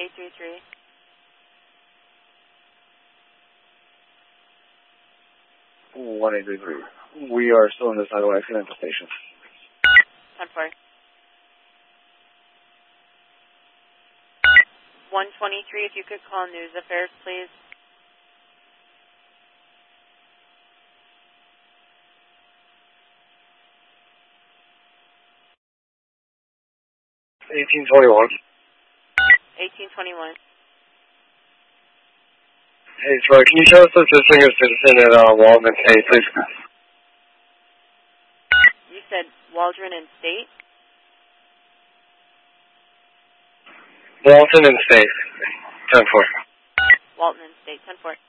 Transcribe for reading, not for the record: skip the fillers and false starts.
833. One 833. We are still in this highway accidental station. 10-4. 123, if you could call News Affairs, please. $18.21. 1821. Hey, Troy, can you show us the senior citizen at Waldman State, please? You said Waldron and State? Walton and State. 10-4. Walton and State, 10-4.